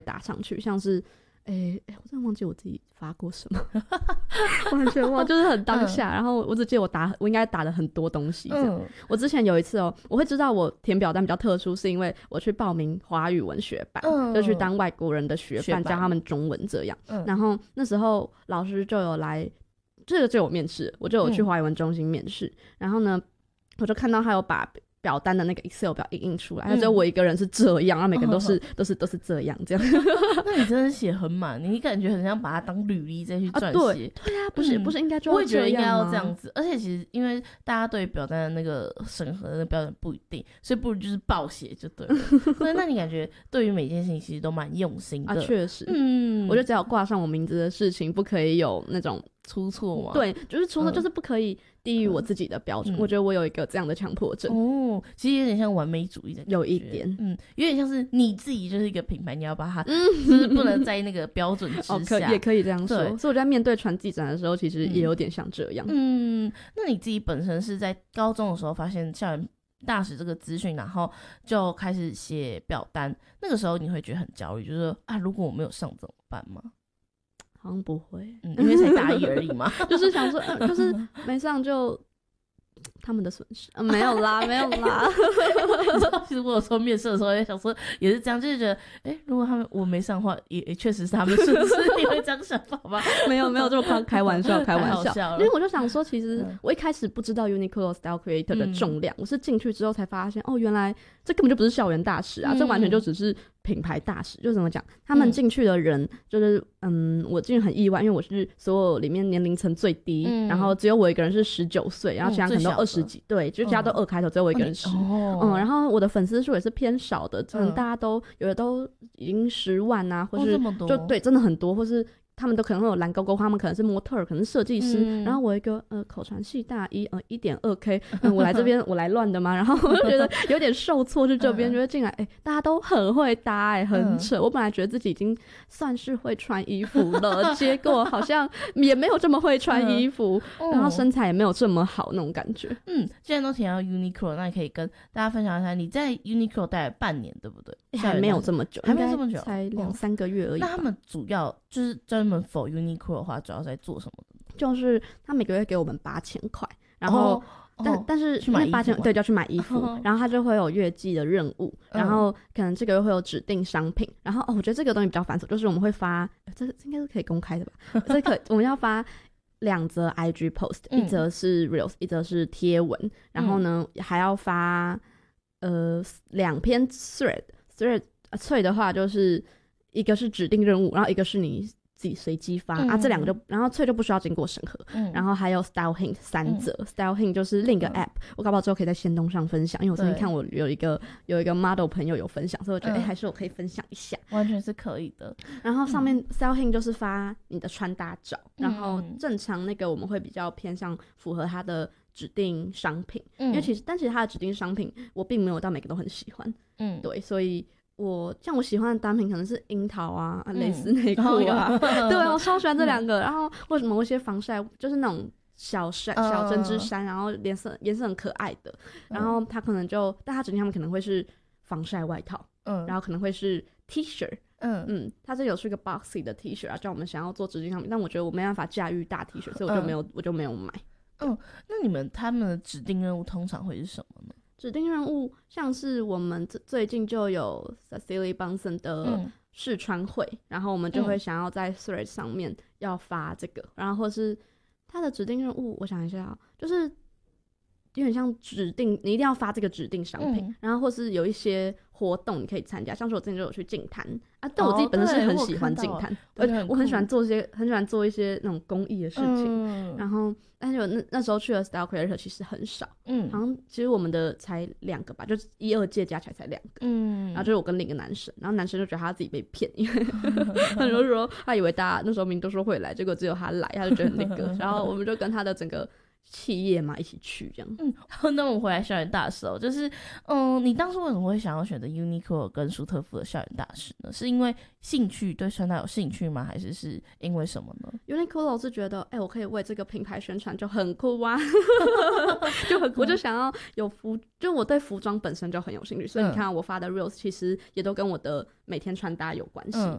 打上去，像是我真的忘记我自己发过什么，完全忘，就是很当下。然后我只记得我应该打了很多东西这样。我之前有一次我会知道我填表单比较特殊，是因为我去报名华语文学班，就去当外国人的学伴，教他们中文这样。然后那时候老师就有来，这个就有面试，我就有去华语文中心面试。然后呢，我就看到他有把表单的那个 Excel 表印出来，只有我一个人是这样，然后每个人都是这样这样。 那你真的写很满，你感觉很像把它当履历再去撰写。 对啊，不是应该就要这样吗？ 我也觉得应该要这样子。而且其实因为大家对表单的那个审核的标准不一定，所以不如就是爆写就对了。对，那你感觉对于每件事情其实都蛮用心的。 确实。我就只要挂上我名字的事情，不可以有那种出错吗？ 对，就是出错，就是不可以低于我自己的标准。我觉得我有一个这样的强迫症。 其实有点像完美主义的感觉， 有一点， 有点像是你自己就是一个品牌，你要把它，就是不能在那个标准之下。 也可以这样说。所以我在面对传记展的时候，其实也有点像这样。 那你自己本身是在高中的时候发现校园大使这个资讯，然后就开始写表单，那个时候你会觉得很焦虑，就是如果我没有上怎么办吗？ 好像不会， 因为才大一而已嘛。 就是想说，就是没上就他们的损失。没有啦。 其实我有时候面试的时候也想说，也是这样，就是觉得如果我没上的话，也确实是他们的损失。你会这样想法吗？ 没有这么开玩笑。 太好笑了。 因为我就想说，其实我一开始不知道 Uniqlo Style Creator 的重量，我是进去之后才发现，原来这根本就不是校园大使啊，这完全就只是品牌大使。就怎么讲，他们进去的人就是我进去很意外，因为我是所有里面年龄层最低，然后只有我一个人是19岁，然后其他可能都20几，对，就其他都2开头，只有我一个人10。然后我的粉丝数也是偏少的，可能大家都有的都已经10万啊，或是就对，真的很多，或是他们都可能会有蓝勾勾，他们可能是模特儿，可能是设计师。然后我一个口传系大一1.2K，我来这边我来乱的吗？然后我就觉得有点受挫，去这边觉得进来大家都很会搭很扯。我本来觉得自己已经算是会穿衣服了，结果好像也没有这么会穿衣服，然后身材也没有这么好那种感觉。 既然都提到 Uniqlo， 那你可以跟大家分享一下，你在 Uniqlo 待了半年，对不对？ 还没有这么久， 还没有这么久， 才2-3个月而已。 那他们主要就是专门 for Uniqlo 的话，主要在做什么的？ 就是他每个月给我们8000块，然后但是去买衣服 8000对，就要去买衣服，然后他就会有月季的任务，然后可能这个月会有指定商品，然后我觉得这个东西比较繁琐，就是我们会发，这应该是可以公开的吧？我们要发2则 IG post，一则是 Reels，一则是贴文，然后呢还要发2篇 thread 的话就是一个是指定任务，然后一个是你自己随机发这2个就，然后就不需要经过审核。然后还有 Style Hint 3则，Style Hint 就是另一个 app，我搞不好之后可以在限动上分享，因为我最近看我有一个 model 朋友有分享，所以我觉得还是我可以分享一下， 完全是可以的。 然后上面 Style Hint 就是发你的穿搭照，然后正常那个我们会比较偏向符合它的指定商品，因为其实它的指定商品我并没有到每个都很喜欢，对，所以像我喜欢的单品可能是樱桃啊、蕾丝内裤啊，对啊，我超喜欢这2个。然后为什么我一些防晒就是那种小针织衫，然后颜色很可爱的，然后它可能但它指定他们可能会是防晒外套，然后可能会是 T 恤，它这有出一个 boxy 的 T 恤啊，叫我们想要做指定商品，但我觉得我没办法驾驭大 T 恤，所以我就没有买。 那他们的指定任务通常会是什么呢？ 指定任务像是我们最近就有 Cecilie Bunsen 的试穿会，然后我们就会想要在 Thread 上面要发这个，然后或是它的指定任务，我想一下就是有点像指定你一定要发这个指定商品，然后或是有一些活动你可以参加，像是我之前就有去净滩但我自己本身是很喜欢净滩，我很喜欢做一些那种公益的事情，然后但是那时候去的 Style Creator 其实很少，好像其实我们的才2个吧，就是1、2届加起来才2个，然后就是我跟另一个男生，然后男生就觉得他自己被骗，因为他就说他以为大家那时候明明都说会来，结果只有他来，他就觉得很那个，然后我们就跟他的整个企业嘛一起去这样。 那我们回来校园大使就是你当初为什么会想要选择 Uniqlo 跟舒特福的校园大使呢？是因为兴趣，对穿搭有兴趣吗？还是因为什么呢？ Uniqlo 是觉得我可以为这个品牌宣传就很酷啊就很酷，我就想要有就我对服装本身就很有兴趣，所以你看我发的 reels 其实也都跟我的每天穿搭有关系，